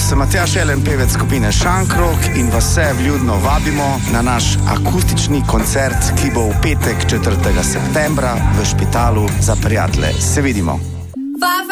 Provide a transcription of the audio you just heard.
sem Matjaž Elen, pevec skupine Šankrok in vas vse vljudno vabimo na naš akustični koncert, ki bo v petek 4. septembra v Špitalu za prijatelje. Se vidimo.